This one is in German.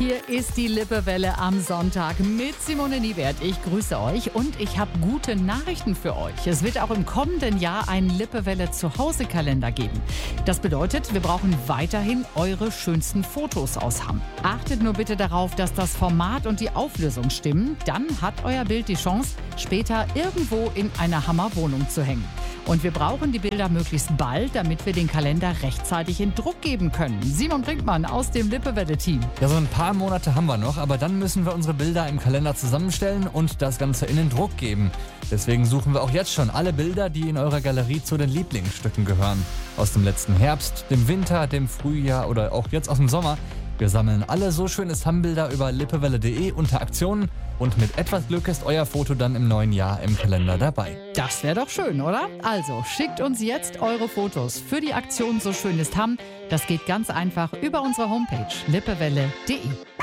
Hier ist die Lippewelle am Sonntag mit Simone Niewert. Ich grüße euch und ich habe gute Nachrichten für euch. Es wird auch im kommenden Jahr einen Lippewelle-Zuhause-Kalender geben. Das bedeutet, wir brauchen weiterhin eure schönsten Fotos aus Hamm. Achtet nur bitte darauf, dass das Format und die Auflösung stimmen. Dann hat euer Bild die Chance, später irgendwo in einer Hammer Wohnung zu hängen. Und wir brauchen die Bilder möglichst bald, damit wir den Kalender rechtzeitig in Druck geben können. Simon Brinkmann aus dem Lippewelle-Team. Ja, so ein paar Monate haben wir noch, aber dann müssen wir unsere Bilder im Kalender zusammenstellen und das Ganze in den Druck geben. Deswegen suchen wir auch jetzt schon alle Bilder, die in eurer Galerie zu den Lieblingsstücken gehören. Aus dem letzten Herbst, dem Winter, dem Frühjahr oder auch jetzt aus dem Sommer. Wir sammeln alle so schöne Hamm-Bilder über lippewelle.de unter Aktionen und mit etwas Glück ist euer Foto dann im neuen Jahr im Kalender dabei. Das wäre doch schön, oder? Also schickt uns jetzt eure Fotos für die Aktion So schön ist Hamm. Das geht ganz einfach über unsere Homepage lippewelle.de.